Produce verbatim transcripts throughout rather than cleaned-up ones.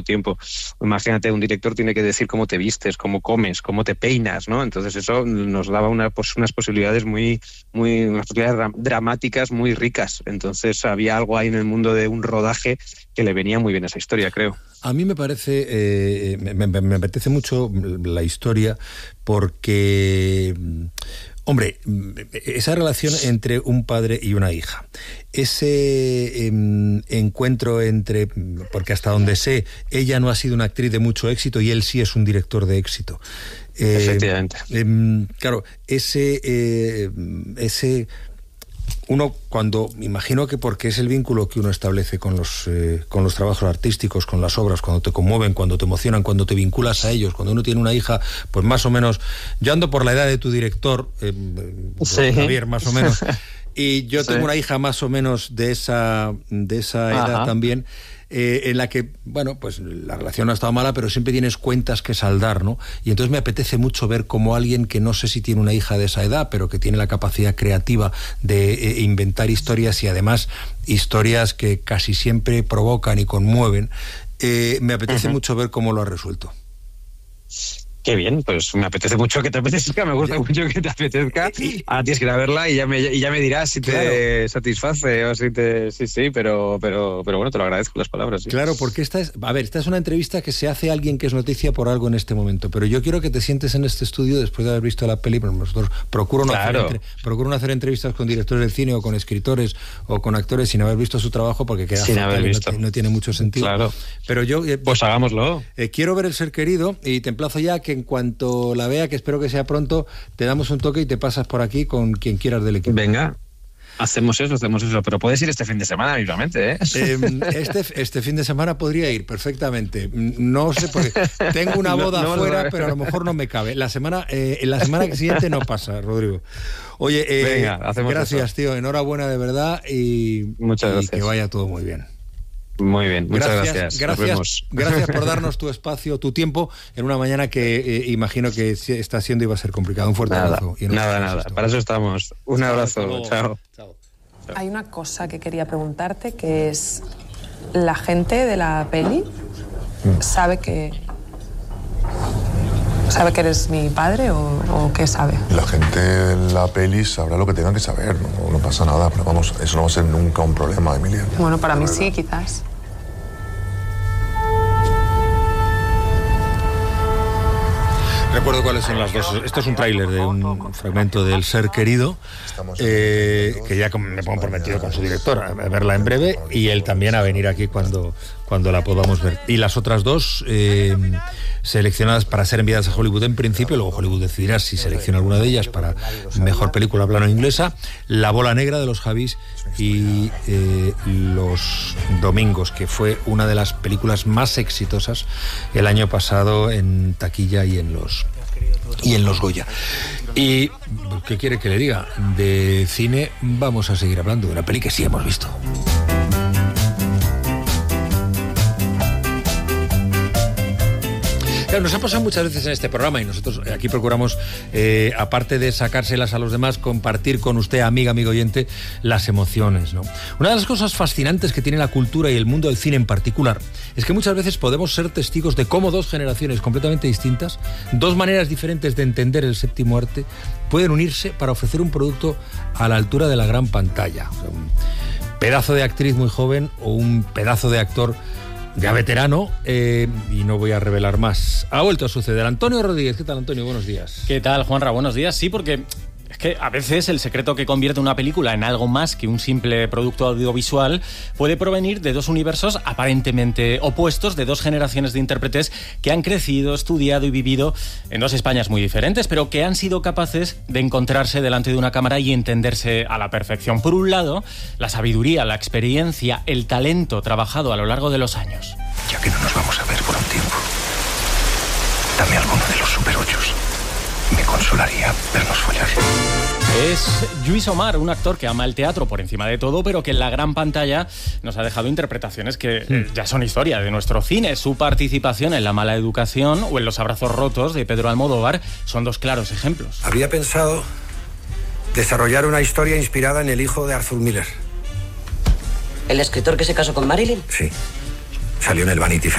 tiempo. Imagínate, un director tiene que decir cómo te vistes, cómo comes, cómo te peinas, ¿no? Entonces eso nos daba una, pues, unas posibilidades muy, muy, unas posibilidades dramáticas muy ricas. Entonces había algo ahí en el mundo de un rodaje que le venía muy bien a esa historia, creo. A mí me parece, eh, me, me, me apetece mucho la historia porque, hombre, esa relación entre un padre y una hija, ese eh, encuentro entre, porque hasta donde sé, ella no ha sido una actriz de mucho éxito y él sí es un director de éxito. Eh, Efectivamente. Eh, claro, ese, eh, ese uno cuando, imagino que porque es el vínculo que uno establece con los, eh, con los trabajos artísticos, con las obras, cuando te conmueven, cuando te emocionan, cuando te vinculas a ellos, cuando uno tiene una hija, pues más o menos, yo ando por la edad de tu director, eh, sí. Javier, más o menos, y yo sí. tengo una hija más o menos de esa, de esa edad Ajá. también, eh, en la que, bueno, pues la relación no ha estado mala, pero siempre tienes cuentas que saldar, ¿no? Y entonces me apetece mucho ver cómo alguien que no sé si tiene una hija de esa edad, pero que tiene la capacidad creativa de eh, inventar historias y además historias que casi siempre provocan y conmueven, eh, me apetece uh-huh. mucho ver cómo lo ha resuelto. Qué bien, pues me apetece mucho que te apetezca, me gusta mucho que te apetezca. Ahora tienes que ir a verla y ya me, y ya me dirás si te claro. satisface o si te... Sí, sí, pero, pero, pero bueno, te lo agradezco las palabras. ¿Sí? Claro, porque esta es... A ver, esta es una entrevista que se hace a alguien que es noticia por algo en este momento, pero yo quiero que te sientes en este estudio después de haber visto la peli, pero nosotros procuro no, claro. hacer, entre, procuro no hacer entrevistas con directores del cine o con escritores o con actores sin haber visto su trabajo porque queda sin haber visto. No, no tiene mucho sentido. Claro. Pero yo... Eh, pues hagámoslo. Eh, quiero ver El ser querido y te emplazo ya que en cuanto la vea, que espero que sea pronto, te damos un toque y te pasas por aquí con quien quieras del equipo. Venga, hacemos eso, hacemos eso, pero puedes ir este fin de semana mismamente, ¿eh? eh este, este fin de semana podría ir perfectamente. No sé, porque tengo una boda no, no, afuera, no, pero a lo mejor no me cabe. La semana, eh, la semana siguiente no pasa, Rodrigo. Oye, eh, Venga, hacemos gracias, eso. tío, enhorabuena de verdad y, Muchas y gracias. que vaya todo muy bien. Muy bien, muchas gracias. Gracias, gracias, gracias por darnos tu espacio, tu tiempo, en una mañana que eh, imagino que está siendo y va a ser complicado. Un fuerte nada, abrazo. Y nada, nada, esto. Para eso estamos. Un Chao, abrazo, Chao. Chao. Hay una cosa que quería preguntarte, que es, ¿la gente de la peli sabe que sabe que eres mi padre o, o qué sabe? La gente de la peli sabrá lo que tengan que saber, no, no pasa nada, pero vamos, eso no va a ser nunca un problema, Emilia. Bueno, para mí sí, quizás. Recuerdo cuáles son las dos. Esto es un tráiler de un fragmento de El ser querido, eh, que ya me pongo prometido con su director a verla en breve y él también a venir aquí cuando, cuando la podamos ver. Y las otras dos eh, seleccionadas para ser enviadas a Hollywood en principio, luego Hollywood decidirá si selecciona alguna de ellas para mejor película plano inglesa, La bola negra de los Javis y eh, Los domingos, que fue una de las películas más exitosas el año pasado en taquilla y en los y en los Goya. Y ¿qué quiere que le diga? De cine vamos a seguir hablando de una peli que sí hemos visto. Claro, nos ha pasado muchas veces en este programa y nosotros aquí procuramos, eh, aparte de sacárselas a los demás, compartir con usted, amiga, amigo oyente, las emociones, ¿no? Una de las cosas fascinantes que tiene la cultura y el mundo del cine en particular es que muchas veces podemos ser testigos de cómo dos generaciones completamente distintas, dos maneras diferentes de entender el séptimo arte, pueden unirse para ofrecer un producto a la altura de la gran pantalla. O sea, un pedazo de actriz muy joven o un pedazo de actor ya veterano, eh, y no voy a revelar más. Ha vuelto a suceder. Antonio Rodríguez, ¿qué tal, Antonio? Buenos días. ¿Qué tal, Juanra? Buenos días. Sí, porque es que a veces el secreto que convierte una película en algo más que un simple producto audiovisual puede provenir de dos universos aparentemente opuestos, de dos generaciones de intérpretes que han crecido, estudiado y vivido en dos Españas muy diferentes, pero que han sido capaces de encontrarse delante de una cámara y entenderse a la perfección. Por un lado, la sabiduría, la experiencia, el talento trabajado a lo largo de los años. Ya que no nos vamos a ver por un tiempo, dame alguno de los super ochos. Me consolaría vernos follar. Es Lluís Omar, un actor que ama el teatro por encima de todo, pero que en la gran pantalla nos ha dejado interpretaciones que eh, ya son historia de nuestro cine. Su participación en La mala educación o en Los abrazos rotos de Pedro Almodóvar son dos claros ejemplos. Había pensado desarrollar una historia inspirada en el hijo de Arthur Miller. ¿El escritor que se casó con Marilyn? Sí. Salió en el Vanity Fair.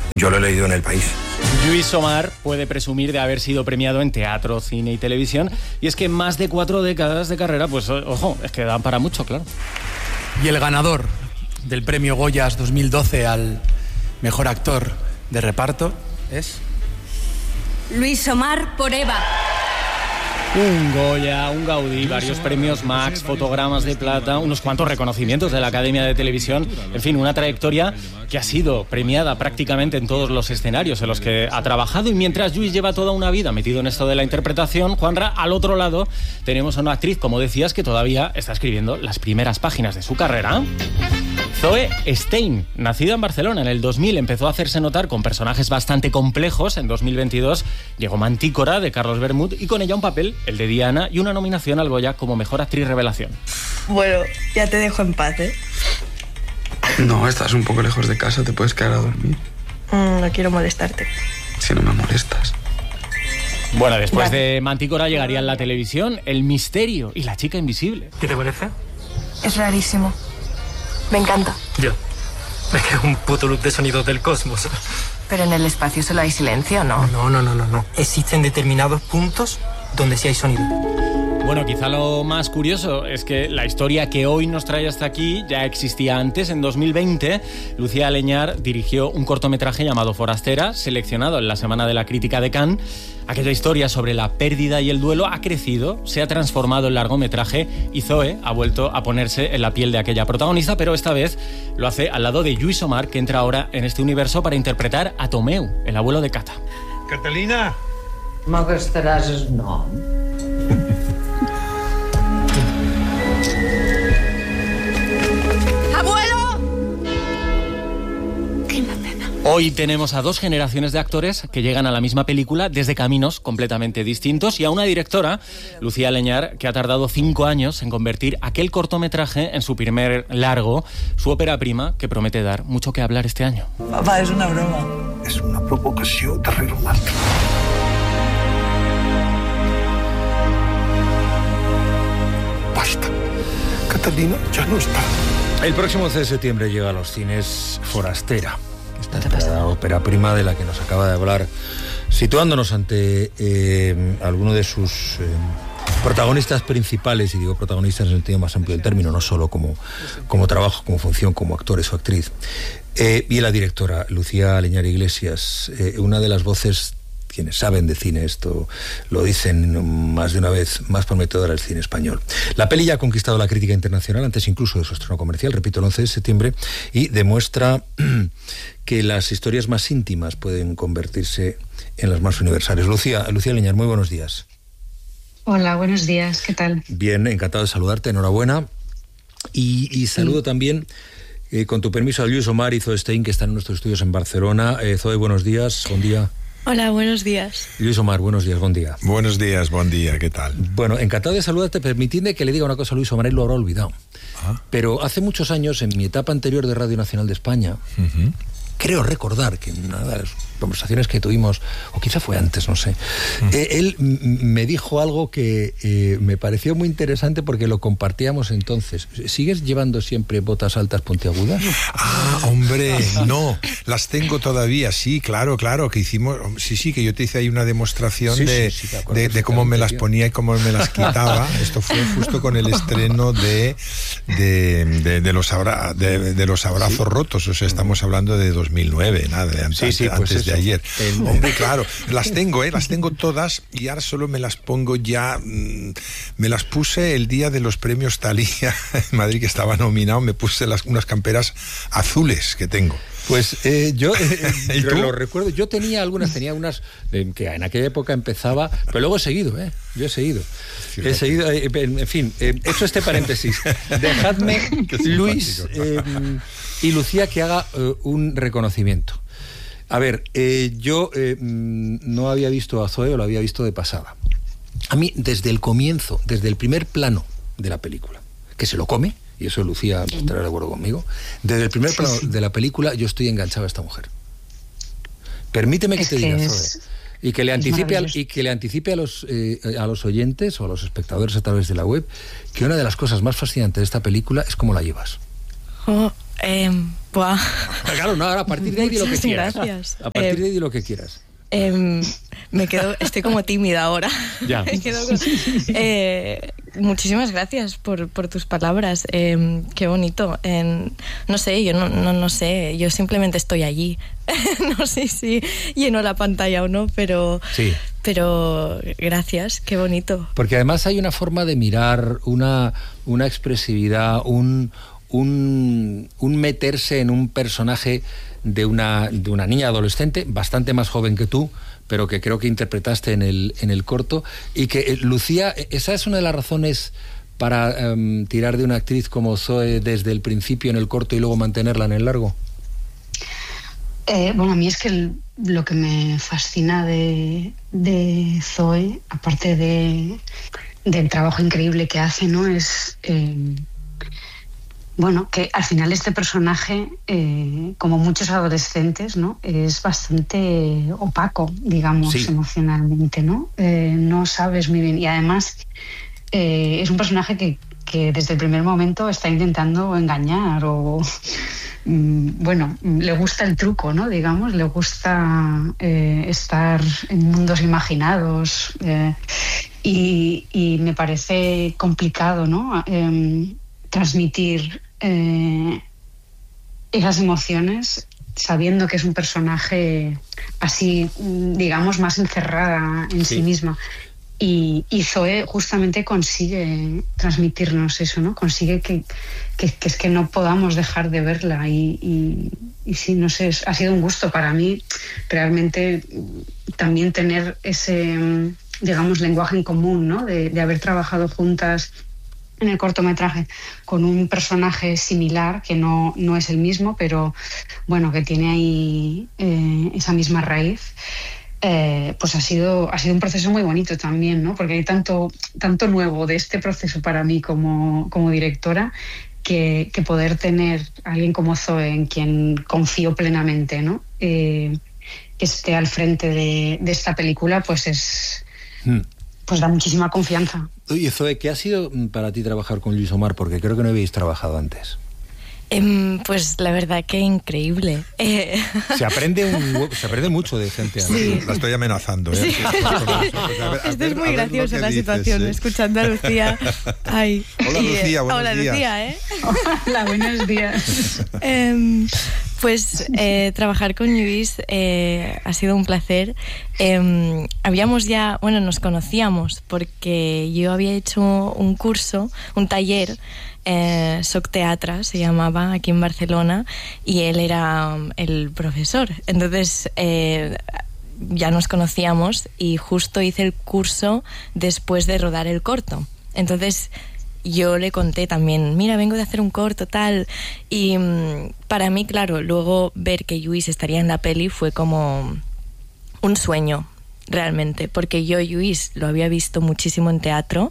Yo lo he leído en El País. Lluís Omar puede presumir de haber sido premiado en teatro, cine y televisión, y es que más de cuatro décadas de carrera, pues ojo, es que dan para mucho, claro. Y el ganador del premio Goyas dos mil doce al mejor actor de reparto es... Lluís Omar por Eva. Un Goya, un Gaudí, varios premios Max, fotogramas de plata, unos cuantos reconocimientos de la Academia de Televisión. En fin, una trayectoria que ha sido premiada prácticamente en todos los escenarios en los que ha trabajado. Y mientras Lluís lleva toda una vida metido en esto de la interpretación, Juanra, al otro lado tenemos a una actriz, como decías, que todavía está escribiendo las primeras páginas de su carrera. Zoe Stein, nacida en Barcelona en el dos mil, empezó a hacerse notar con personajes bastante complejos. En dos mil veintidós llegó Mantícora, de Carlos Bermud, y con ella un papel, el de Diana, y una nominación al Goya como Mejor Actriz Revelación. Bueno, ya te dejo en paz, ¿eh? No, estás un poco lejos de casa, te puedes quedar a dormir. Mm, no quiero molestarte. Si no me molestas. Bueno, después Vale. de Mantícora llegarían la televisión, El Misterio y La Chica Invisible. ¿Qué te parece? Es rarísimo. Me encanta. Yo. Es que es un puto loop de sonidos del cosmos. Pero en el espacio solo hay silencio, ¿no? No, no, no, no, no. Existen determinados puntos donde sí hay sonido. Bueno, quizá lo más curioso es que la historia que hoy nos trae hasta aquí ya existía antes. En dos mil veinte, Lucía Aleñar dirigió un cortometraje llamado Forastera, seleccionado en la Semana de la Crítica de Cannes. Aquella historia sobre la pérdida y el duelo ha crecido, se ha transformado en largometraje y Zoe ha vuelto a ponerse en la piel de aquella protagonista, pero esta vez lo hace al lado de Lluís Omar, que entra ahora en este universo para interpretar a Tomeu, el abuelo de Cata. Catalina! M'agastaràs el nom. Hoy tenemos a dos generaciones de actores que llegan a la misma película desde caminos completamente distintos y a una directora, Lucía Aleñar, que ha tardado cinco años en convertir aquel cortometraje en su primer largo, su ópera prima, que promete dar mucho que hablar este año. Papá, és una broma. És una provocació darrere una altra. Basta. Catalina ya no está. El próximo once de septiembre llega a los cines Forastera. La ópera prima de la que nos acaba de hablar, situándonos ante eh, alguno de sus eh, protagonistas principales, y digo protagonistas en el sentido más amplio del término, no solo como, como trabajo, como función, como actores o actriz. Eh, y la directora, Lucía Aleñar Iglesias, eh, una de las voces, quienes saben de cine esto lo dicen más de una vez, más prometedora del cine español. La peli ya ha conquistado la crítica internacional, antes incluso de su estreno comercial, repito, el once de septiembre, y demuestra que las historias más íntimas pueden convertirse en las más universales. Lucía, Lucía Aleñar, muy buenos días. Hola, buenos días, ¿qué tal? Bien, encantado de saludarte, enhorabuena. Y, y saludo sí. también, eh, con tu permiso, a Lluís Omar y Zoe Stein, que están en nuestros estudios en Barcelona. Eh, Zoe, buenos días, buen día. Hola, buenos días. Lluís Omar, buenos días, buen día. Buenos días, buen día, ¿qué tal? Bueno, encantado de saludarte, permitidme que le diga una cosa a Lluís Omar, él lo habrá olvidado. ¿Ah? Pero hace muchos años, en mi etapa anterior de Radio Nacional de España, uh-huh. creo recordar que en una de las conversaciones que tuvimos, o quizá fue antes, no sé, uh-huh. eh, él m- me dijo algo que eh, me pareció muy interesante porque lo compartíamos entonces. ¿Sigues llevando siempre botas altas puntiagudas? Ah, hombre, no, las tengo todavía, sí, claro, claro, que hicimos, sí, sí, que yo te hice ahí una demostración sí, de, sí, sí, de, de cómo me las ponía y cómo me las quitaba. Esto fue justo con el estreno de, de, de, de, los, abra, de, de los abrazos ¿Sí? rotos, o sea, estamos hablando de dos mil nueve, nada, de antes, sí, sí, pues antes de ayer. El... Hombre, claro, las tengo, ¿eh? Las tengo todas y ahora solo me las pongo ya, mmm, me las puse el día de los premios Thalía en Madrid, que estaba nominado, me puse las, unas camperas azules que tengo. Pues eh, yo eh, lo recuerdo, yo tenía algunas, tenía unas eh, que en aquella época empezaba, pero luego he seguido, ¿eh? Yo he seguido. Fíjate. He seguido, eh, en fin, eh, hecho este paréntesis, dejadme, Luis eh, y Lucía, que haga eh, un reconocimiento. A ver, eh, yo eh, no había visto a Zoe, o lo había visto de pasada. A mí, desde el comienzo, desde el primer plano de la película, que se lo come, y eso Lucía estará de acuerdo conmigo, desde el primer sí, plano sí. de la película yo estoy enganchado a esta mujer. Permíteme que es te que diga, es, Zoe, y que le anticipe, al, y que le anticipe a, los, eh, a los oyentes o a los espectadores a través de la web que una de las cosas más fascinantes de esta película es cómo la llevas. Oh, eh, Buah. Claro, no, ahora a partir de ahí di lo que Muchas quieras. gracias. A partir Eh, de ahí di lo que quieras. Eh, me quedo, estoy como tímida ahora. Ya. Me quedo con- eh, muchísimas gracias por, por tus palabras. Eh, qué bonito. Eh, no sé, yo no, no, no sé, yo simplemente estoy allí. No sé si lleno la pantalla o no, pero, Sí. pero gracias, qué bonito. Porque además hay una forma de mirar, una, una expresividad, un, un, un meterse en un personaje de una, de una niña adolescente, bastante más joven que tú, pero que creo que interpretaste en el, en el corto, y que, eh, Lucía, esa es una de las razones para um, tirar de una actriz como Zoe desde el principio en el corto y luego mantenerla en el largo. Eh, bueno, a mí es que el- lo que me fascina de, de Zoe, aparte de, del trabajo increíble que hace, ¿no? Es, eh, bueno, que al final este personaje, eh, como muchos adolescentes, ¿no? Es bastante opaco, digamos, Sí. emocionalmente, ¿no? Eh, no sabes muy bien. Y además eh, es un personaje que, que desde el primer momento está intentando engañar o... Mm, bueno, le gusta el truco, ¿no? Digamos, le gusta eh, estar en mundos imaginados eh, y, y me parece complicado, ¿no? Em, transmitir eh, esas emociones sabiendo que es un personaje así, mm, digamos, más encerrada en sí, Sí. misma. Y, y Zoe justamente consigue transmitirnos eso, ¿no? Consigue que, que, que es que no podamos dejar de verla. Y, y, y sí, no sé, es- ha sido un gusto para mí realmente mm, también tener ese, mm, digamos, lenguaje en común, ¿no? De, de haber trabajado juntas en el cortometraje con un personaje similar, que no, no es el mismo, pero bueno, que tiene ahí eh, esa misma raíz. Eh, pues ha sido, ha sido un proceso muy bonito también, ¿no? Porque hay tanto, tanto nuevo de este proceso para mí como, como directora que, que poder tener a alguien como Zoe, en quien confío plenamente, ¿no? Eh, que esté al frente de, de esta película, pues es Hmm. pues da muchísima confianza. Oye, Zoe, ¿qué ha sido mm, para ti trabajar con Lluís Omar? Porque creo que no habéis trabajado antes. Em, pues la verdad que increíble. Eh, Se aprende, un, hue- se aprende mucho de gente. Sí. La estoy amenazando, ¿eh? Sí. Esto es muy graciosa la situación, escuchando a Lucía. Ay. Hola, Y, eh, Lucía, buenos hola, días. Lucía, ¿eh? Hola, buenos días. Em, pues eh, trabajar con Lluís eh, ha sido un placer. Em, habíamos ya, bueno, nos conocíamos porque yo había hecho un curso, un taller, eh, Soc Teatra se llamaba, aquí en Barcelona, y él era um, el profesor. Entonces eh, ya nos conocíamos y justo hice el curso después de rodar el corto. Entonces yo le conté también, mira, vengo de hacer un corto, tal. Y mm, para mí, claro, luego ver que Lluís estaría en la peli fue como un sueño, realmente. Porque yo, Lluís, lo había visto muchísimo en teatro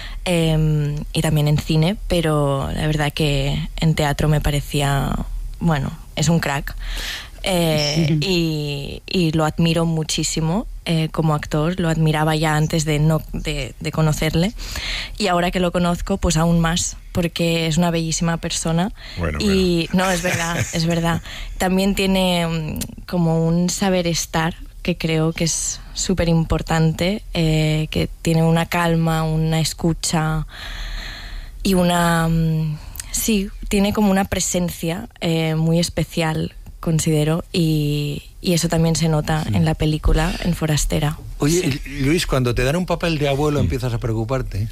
eh, y también en cine, pero la verdad que en teatro me parecía, bueno, es un crack. Eh, y, y lo admiro muchísimo eh, como actor, lo admiraba ya antes de, no, de, de conocerle, y ahora que lo conozco pues aún más, porque es una bellísima persona. Bueno, y no, es verdad, es verdad. También tiene um, como un saber estar que creo que es súper importante, eh, que tiene una calma, una escucha y una... um, sí, tiene como una presencia eh, muy especial, considero, y, y eso también se nota en la película, en Forastera. Oye, Luis, cuando te dan un papel de abuelo empiezas a preocuparte.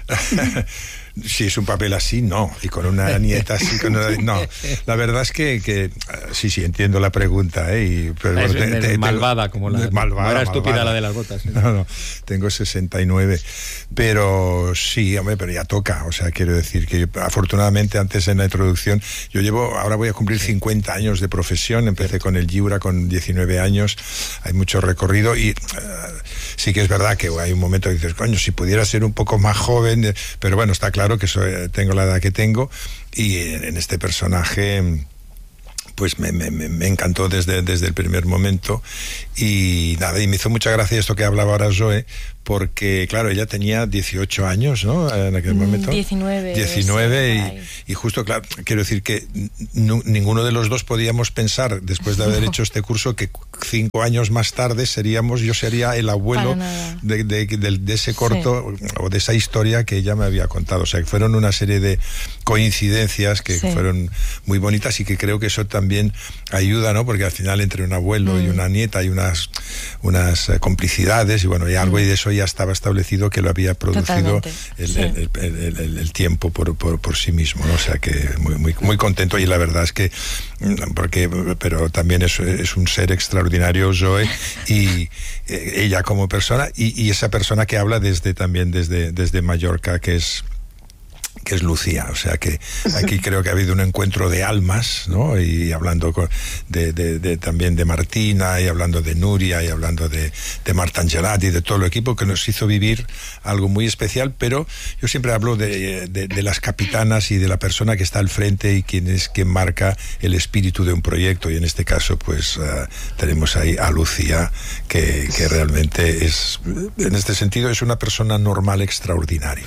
Si es un papel así, no. Y con una nieta así, con una- no. La verdad es que, que sí, sí, entiendo la pregunta. ¿eh? Y, pero, Es bueno, te- de te- malvada, como la- de malvada, como era estúpida malvada. la de las botas, sí. No, no, tengo sesenta y nueve. Pero sí, hombre, pero ya toca. O sea, quiero decir que afortunadamente antes en la introducción, yo llevo, ahora voy a cumplir cincuenta años de profesión. Empecé con el Lliura con diecinueve años. Hay mucho recorrido y... eh, sí que es verdad que hay un momento que dices, coño, si pudiera ser un poco más joven, eh, pero bueno, está claro que soy, tengo la edad que tengo y en, en este personaje pues me, me, me encantó desde, desde el primer momento y nada, y me hizo mucha gracia esto que hablaba ahora Zoe, porque, claro, ella tenía dieciocho años, ¿no? En aquel momento. diecinueve. diecinueve y, y justo, claro, quiero decir que n- ninguno de los dos podíamos pensar, después de haber hecho este curso, que cinco años más tarde seríamos, yo sería el abuelo de, de, de, de ese corto, sí, o de esa historia que ella me había contado. O sea, que fueron una serie de coincidencias que sí. fueron muy bonitas y que creo que eso también ayuda, ¿no? Porque al final entre un abuelo mm. y una nieta hay unas, unas uh, complicidades y bueno, y algo mm. y de eso ya estaba establecido que lo había producido el, sí. el, el, el, el, el tiempo por, por, por sí mismo, ¿no? O sea que muy, muy, muy contento y la verdad es que, porque, pero también es, es un ser extraordinario, Zoe, y eh, ella como persona y, y esa persona que habla desde también desde, desde Mallorca, que es que es Lucía, o sea que aquí creo que ha habido un encuentro de almas, ¿no? Y hablando con, de, de, de, también de Martina, y hablando de Nuria, y hablando de, de Marta Angelati, de todo el equipo que nos hizo vivir algo muy especial, pero yo siempre hablo de, de, de las capitanas y de la persona que está al frente y quien es quien marca el espíritu de un proyecto, y en este caso pues uh, tenemos ahí a Lucía, que, que realmente es, en este sentido, es una persona normal extraordinaria.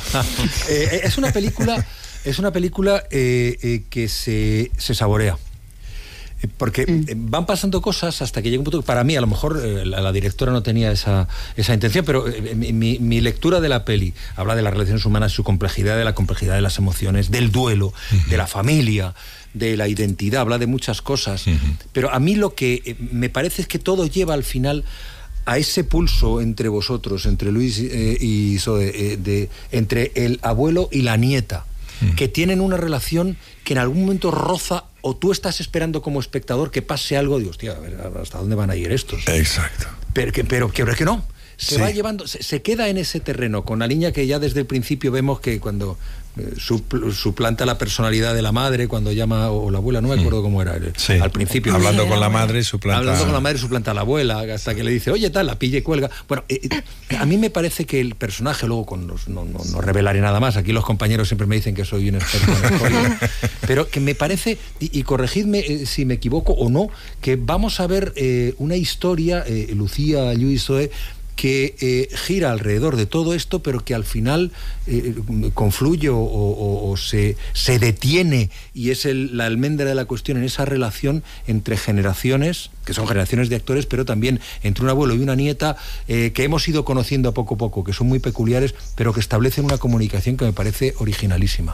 eh, Es una película, es una película eh, eh, que se, se saborea. Eh, porque mm. van pasando cosas hasta que llega un punto que para mí, a lo mejor eh, la, la directora no tenía esa, esa intención, pero eh, mi, mi lectura de la peli habla de las relaciones humanas, su complejidad, de la complejidad de las emociones, del duelo, uh-huh. de la familia, de la identidad, habla de muchas cosas. Uh-huh. Pero a mí lo que eh, me parece es que todo lleva al final a ese pulso entre vosotros, entre Luis eh, y Zoe, eh, de, entre el abuelo y la nieta, mm. que tienen una relación que en algún momento roza, o tú estás esperando como espectador que pase algo de, hostia, a ver, ¿hasta dónde van a ir estos? Exacto. Pero que, pero, que, pero que no. Se sí. va llevando, se, se queda en ese terreno, con la niña que ya desde el principio vemos que cuando eh, supl, suplanta la personalidad de la madre, cuando llama, o la abuela, no me acuerdo cómo era, sí. al principio. Hablando con la madre, suplanta... Hablando con la madre, suplanta a la abuela, hasta que le dice, oye, tal, la pilla y cuelga. Bueno, eh, eh, a mí me parece que el personaje, luego, con los, no, no, no revelaré nada más, aquí los compañeros siempre me dicen que soy un experto en spoiler, pero que me parece, y, y corregidme eh, si me equivoco o no, que vamos a ver eh, una historia, eh, Lucía, Luis, Zoe, que eh, gira alrededor de todo esto, pero que al final eh, confluye o, o, o se, se detiene, y es el, la almendra de la cuestión en esa relación entre generaciones, que son generaciones de actores, pero también entre un abuelo y una nieta, eh, que hemos ido conociendo a poco a poco, que son muy peculiares, pero que establecen una comunicación que me parece originalísima.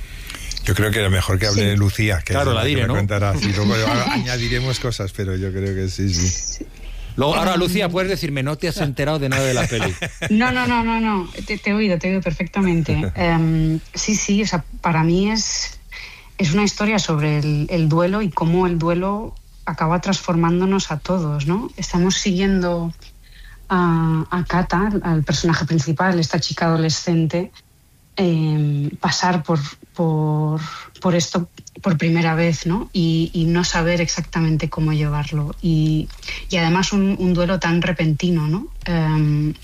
Yo creo que era mejor que hable sí. Lucía, que claro, es la diré, que me ¿no? contará. Y luego añadiremos cosas, pero yo creo que sí, sí. Luego, ahora, Lucía, puedes decirme, no te has enterado de nada de la peli. No, no, no, no, no. Te, te he oído, te he oído perfectamente. Um, sí, sí, o sea, para mí es, es una historia sobre el, el duelo y cómo el duelo acaba transformándonos a todos, ¿no? Estamos siguiendo a, a Kata, al personaje principal, esta chica adolescente, eh, pasar por, por, por esto por primera vez, ¿no? Y, y no saber exactamente cómo llevarlo. Y, y además un, un duelo tan repentino, ¿no? Um,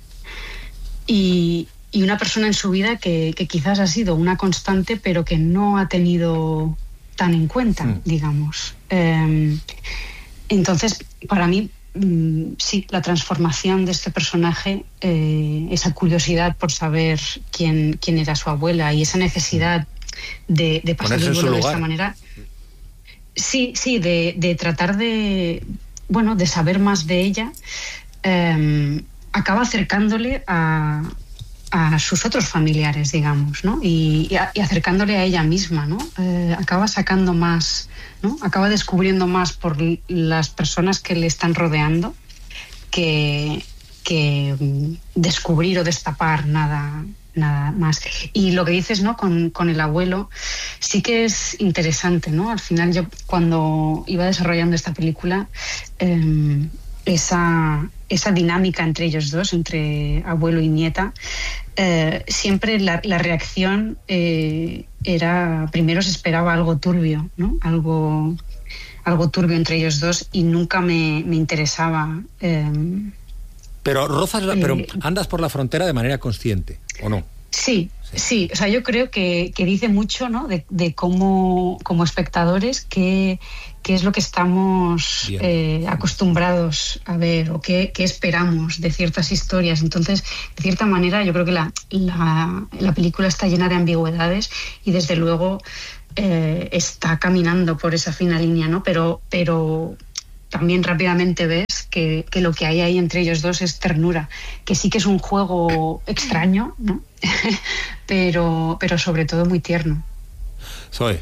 y, y una persona en su vida que, que quizás ha sido una constante, pero que no ha tenido tan en cuenta, mm. digamos. Um, entonces, para mí, um, sí, la transformación de este personaje, eh, esa curiosidad por saber quién, quién era su abuela y esa necesidad de, de pasar el duelo de esta manera, sí, sí, de, de tratar de, bueno, de saber más de ella, eh, acaba acercándole a, a sus otros familiares, digamos, ¿no? Y, y, a, y acercándole a ella misma, ¿no? Eh, acaba sacando más, ¿no? Acaba descubriendo más por las personas que le están rodeando que, que descubrir o destapar nada nada más. Y lo que dices, ¿no? Con, con el abuelo, sí que es interesante, ¿no? Al final, yo cuando iba desarrollando esta película, eh, esa, esa dinámica entre ellos dos, entre abuelo y nieta, eh, siempre la, la reacción eh, era, primero se esperaba algo turbio, ¿no? Algo, algo turbio entre ellos dos, y nunca me, me interesaba. Eh, Pero rozas, la, pero andas por la frontera de manera consciente, ¿o no? Sí, sí, sí. O sea, yo creo que, que dice mucho, ¿no? De, de cómo, como espectadores, qué, qué es lo que estamos eh, acostumbrados a ver o qué, qué esperamos de ciertas historias. Entonces, de cierta manera, yo creo que la, la, la película está llena de ambigüedades y desde luego eh, está caminando por esa fina línea, ¿no? Pero, pero también rápidamente ves que, que lo que hay ahí entre ellos dos es ternura, que sí que es un juego extraño, ¿no? pero, pero sobre todo muy tierno. Zoe.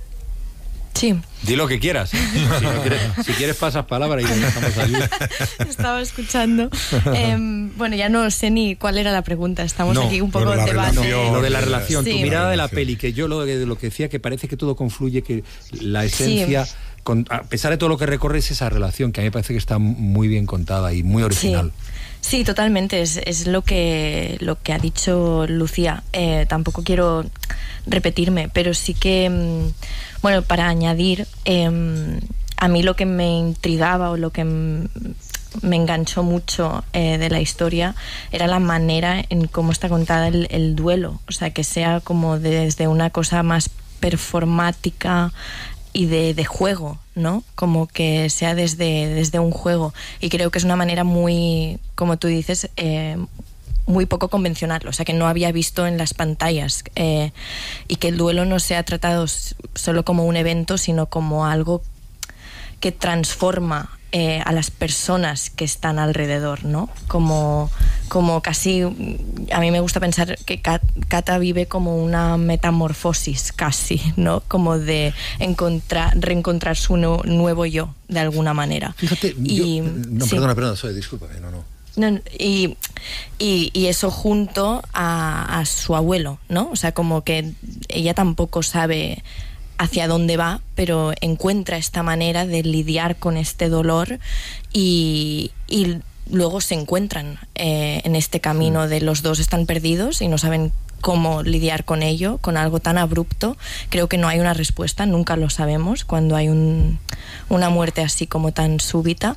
Sí. Di lo que quieras. ¿eh? Si, no quieres, si quieres pasas palabra y ya estamos allí. Estaba escuchando. Eh, bueno, ya no sé ni cuál era la pregunta. Estamos no, aquí un poco en debate. No, lo de la relación, sí. Tu mirada de la peli, que yo lo, lo que decía, que parece que todo confluye, que la esencia, sí. con, a pesar de todo lo que recorre, es esa relación, que a mí me parece que está muy bien contada y muy original. Sí. Sí, totalmente, es, es lo que lo que ha dicho Lucía. Eh, tampoco quiero repetirme, pero sí que, bueno, para añadir, eh, a mí lo que me intrigaba o lo que me enganchó mucho eh, de la historia era la manera en cómo está contada el, el duelo, o sea, que sea como desde una cosa más performática y de, de juego, ¿no? Como que sea desde, desde un juego. Y creo que es una manera muy, como tú dices, eh, muy poco convencional, o sea, que no había visto en las pantallas. Eh, y que el duelo no sea tratado solo como un evento, sino como algo que transforma eh, a las personas que están alrededor, ¿no? Como, como casi, a mí me gusta pensar que Cata vive como una metamorfosis casi, ¿no? Como de encontrar, reencontrar su no, nuevo yo, de alguna manera. Fíjate, y, yo, no, sí. perdona, perdona, soy, discúlpame, no, no. No, y, y, y eso junto a, a su abuelo, ¿no? O sea, como que ella tampoco sabe hacia dónde va, pero encuentra esta manera de lidiar con este dolor y, y luego se encuentran eh, en este camino de los dos están perdidos y no saben cómo lidiar con ello, con algo tan abrupto. Creo que no hay una respuesta, nunca lo sabemos cuando hay un, una muerte así como tan súbita,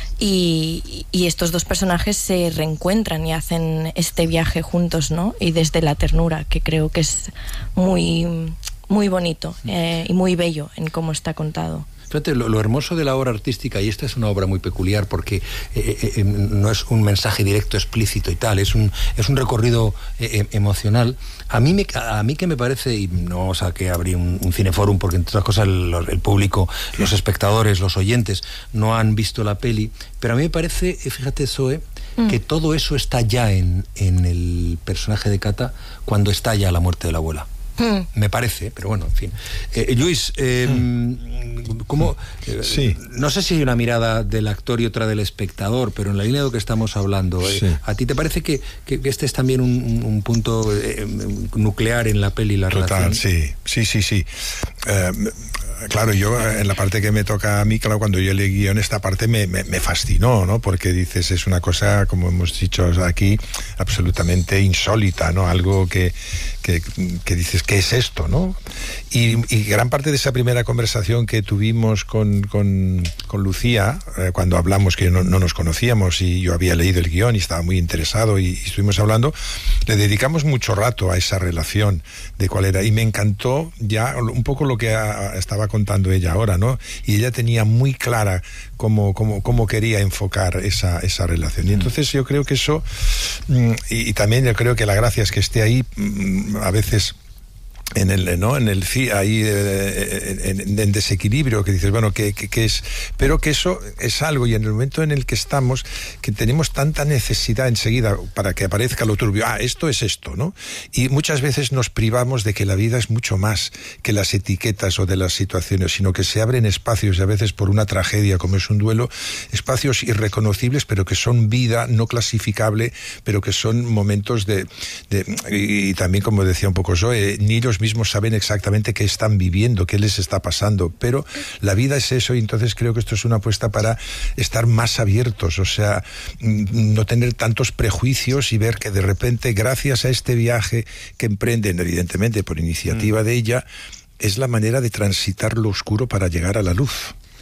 y, y estos dos personajes se reencuentran y hacen este viaje juntos, ¿no? Y desde la ternura, que creo que es muy, muy bonito eh, y muy bello en cómo está contado. Fíjate, lo, lo hermoso de la obra artística, y esta es una obra muy peculiar porque eh, eh, no es un mensaje directo, explícito y tal, es un, es un recorrido eh, emocional. A mí, me, a mí que me parece, y no o sea, que abrí un, un cineforum porque entre otras cosas el, el público, los espectadores, los oyentes no han visto la peli, pero a mí me parece, fíjate Zoe, mm. que todo eso está ya en, en el personaje de Cata cuando está ya la muerte de la abuela. Hmm. Me parece, pero bueno, en fin. Eh, Luis, eh, hmm. ¿cómo? Eh, sí. No sé si hay una mirada del actor y otra del espectador, pero en la línea de lo que estamos hablando, eh, sí. ¿a ti te parece que, que este es también un, un punto eh, nuclear en la peli, la Total, relación? Sí, sí, sí, sí. Eh, claro, yo en la parte que me toca a mí, claro, cuando yo leí guión, esta parte me, me, me fascinó, ¿no? Porque dices, es una cosa, como hemos dicho aquí, absolutamente insólita, ¿no? Algo que, que, que dices, ¿qué es esto, no? Y, y gran parte de esa primera conversación que tuvimos con, con, con Lucía, eh, cuando hablamos, que no, no nos conocíamos y yo había leído el guión y estaba muy interesado y, y estuvimos hablando, le dedicamos mucho rato a esa relación de cuál era, y me encantó ya un poco lo que a, estaba contando ella ahora, ¿no? Y ella tenía muy clara cómo, cómo, cómo quería enfocar esa, esa relación. Y entonces yo creo que eso, y, y también yo creo que la gracia es que esté ahí a veces en el no en el ahí eh, en, en desequilibrio, que dices, bueno, ¿qué, qué, qué es? Pero que eso es algo, y en el momento en el que estamos, que tenemos tanta necesidad enseguida para que aparezca lo turbio, ah, esto es esto, ¿no? Y muchas veces nos privamos de que la vida es mucho más que las etiquetas o de las situaciones, sino que se abren espacios, y a veces por una tragedia como es un duelo, espacios irreconocibles, pero que son vida no clasificable, pero que son momentos de, de y también, como decía un poco Zoe, ni ellos mismos saben exactamente qué están viviendo, qué les está pasando, pero la vida es eso, y entonces creo que esto es una apuesta para estar más abiertos, o sea, no tener tantos prejuicios y ver que de repente, gracias a este viaje que emprenden, evidentemente por iniciativa mm. de ella, es la manera de transitar lo oscuro para llegar a la luz.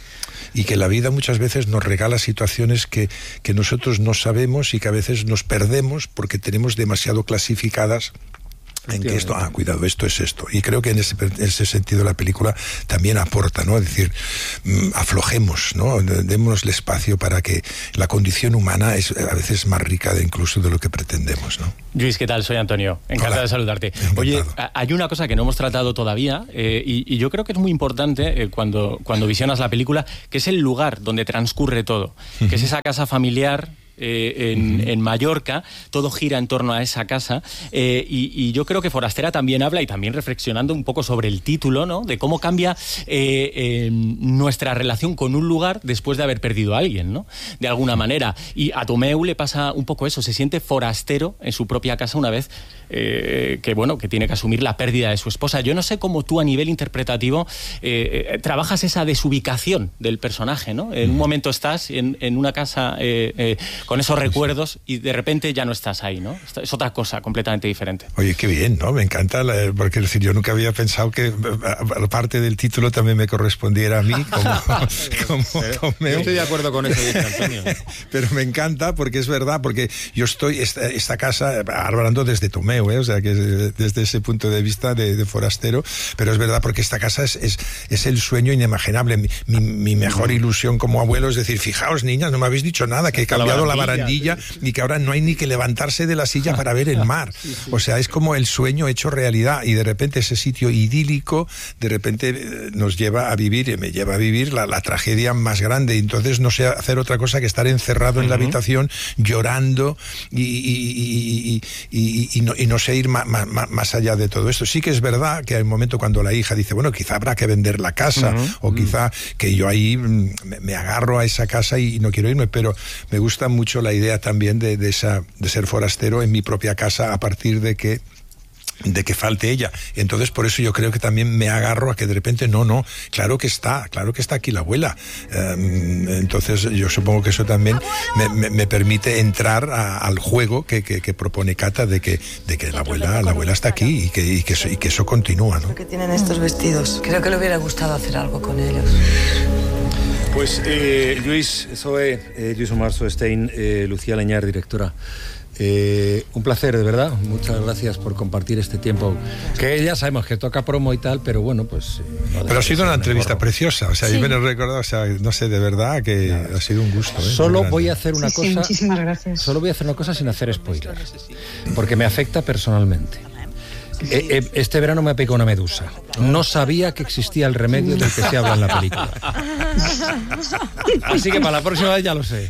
Y que la vida muchas veces nos regala situaciones que, que nosotros no sabemos y que a veces nos perdemos porque tenemos demasiado clasificadas en que esto, ah, cuidado, esto es esto. Y creo que en ese, en ese sentido la película también aporta, ¿no? Es decir, mmm, aflojemos, ¿no? Démonos el espacio para que la condición humana es a veces más rica de incluso de lo que pretendemos, ¿no? Luis, ¿qué tal? Soy Antonio. Encantado Hola. de saludarte. Encantado. Oye, hay una cosa que no hemos tratado todavía eh, y, y yo creo que es muy importante eh, cuando, cuando visionas la película, que es el lugar donde transcurre todo, uh-huh. que es esa casa familiar. Eh, en, uh-huh. en Mallorca, todo gira en torno a esa casa eh, y, y yo creo que Forastera también habla y también reflexionando un poco sobre el título, ¿no? De cómo cambia eh, eh, nuestra relación con un lugar después de haber perdido a alguien, ¿no? De alguna manera. Y a Tomeu le pasa un poco eso, se siente forastero en su propia casa una vez eh, que, bueno, que tiene que asumir la pérdida de su esposa. Yo no sé cómo tú a nivel interpretativo eh, eh, trabajas esa desubicación del personaje, ¿no? En un momento estás en, en una casa eh, eh, con esos recuerdos y de repente ya no estás ahí, ¿no? Es otra cosa completamente diferente. Oye, qué bien, ¿no? Me encanta, la, porque es decir, yo nunca había pensado que parte del título también me correspondiera a mí como, como Tomeu. Yo estoy de acuerdo con eso, dice Antonio. Pero me encanta porque es verdad, porque yo estoy, esta, esta casa, hablando desde Tomeu, ¿eh? O sea, que desde ese punto de vista de, de forastero, pero es verdad porque esta casa es, es, es el sueño inimaginable, mi, mi, mi mejor ilusión como abuelo, es decir, fijaos, niñas, no me habéis dicho nada, que he cambiado la barandilla sí. y que ahora no hay ni que levantarse de la silla para ver el mar. Sí, sí. O sea, es como el sueño hecho realidad y de repente ese sitio idílico de repente nos lleva a vivir, y me lleva a vivir la, la tragedia más grande. Entonces no sé hacer otra cosa que estar encerrado uh-huh. en la habitación llorando y, y, y, y, y, y, no, y no sé ir más, más, más allá de todo esto. Sí que es verdad que hay un momento cuando la hija dice, bueno, quizá habrá que vender la casa uh-huh. o quizá que yo ahí me, me agarro a esa casa y, y no quiero irme, pero me gusta mucho la idea también de, de, esa, de ser forastero en mi propia casa a partir de que de que falte ella. Entonces por eso yo creo que también me agarro a que de repente no, no, claro que está, claro que está aquí la abuela. Um, entonces yo supongo que eso también me, me, me permite entrar a, al juego que, que, que propone Cata de que, de que la abuela, la abuela está aquí y que, y que, eso, y que eso continúa, ¿no? Que tienen estos vestidos. Creo que le hubiera gustado hacer algo con ellos. Pues eh, Lluís, Zoe, eh, Lluís Omar Soestein, eh, Lucía Leñar, directora. Eh, un placer, de verdad. Muchas gracias por compartir este tiempo. Que ya sabemos que toca promo y tal, pero bueno, pues. Eh, no pero ha sido una entrevista preciosa. O sea, sí. yo me lo he recordado, o sea, no sé, de verdad que Nada. ha sido un gusto. ¿eh? Solo voy a hacer una sí, cosa. Sí, muchísimas gracias. Solo voy a hacer una cosa sin hacer spoiler. Porque me afecta personalmente. Eh, eh, este verano me picó una medusa. No sabía que existía el remedio del que se habla en la película. Así que para la próxima vez ya lo sé.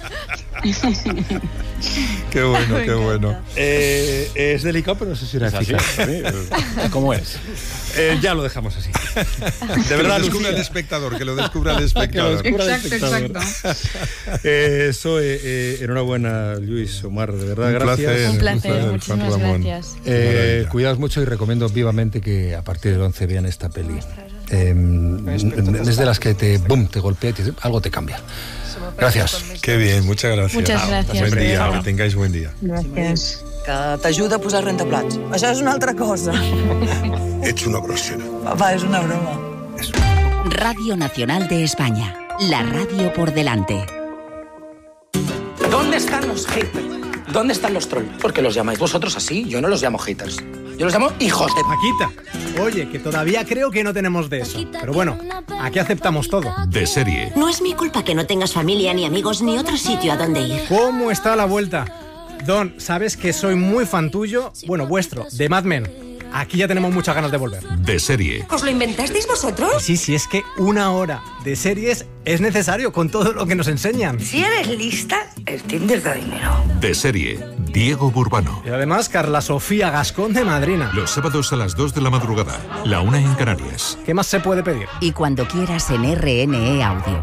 Qué bueno, qué bueno. Eh, es delicado, pero no sé si era eficaz. ¿Cómo es? Eh, ya lo dejamos así. De verdad, que lo descubra el espectador, que lo descubra el espectador. Que lo descubra exacto, el espectador. exacto. Eh, eso, eh, eh, enhorabuena, Lluís Omar, de verdad, un gracias. Placer, un placer, un placer muchísimas gracias. Eh, cuidaos mucho y recomiendo vivamente que a partir del once vean esta peli. Eh, es de las que te, boom, te golpea y te, algo te cambia. Gracias. Qué bien, muchas gracias. Muchas gracias. Buen día, que tengáis buen día. Gracias. Que t'ajuda a posar rentaplats. Això és una altra cosa. Ets una grosera. Papá, es una broma. Radio Nacional de España. La radio por delante. ¿Dónde están los haters? ¿Dónde están los trolls? Porque los llamáis vosotros así. Yo no los llamo haters. Yo los llamo hijos de... Paquita, oye, que todavía creo que no tenemos de eso. Pero bueno, aquí aceptamos todo. De serie. No es mi culpa que no tengas familia, ni amigos, ni otro sitio a donde ir. ¿Cómo está la vuelta? Don, sabes que soy muy fan tuyo, bueno, vuestro, de Mad Men. Aquí ya tenemos muchas ganas de volver. De serie. ¿Os lo inventasteis vosotros? Sí, sí, es que una hora de series es necesario con todo lo que nos enseñan. Si eres lista, el Tinder da dinero. De serie. Diego Burbano. Y además Carla Sofía Gascón de madrina. Los sábados a las dos de la madrugada, la una en Canarias. ¿Qué más se puede pedir? Y cuando quieras en R N E Audio.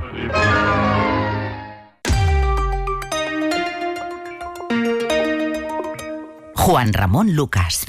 Juan Ramón Lucas.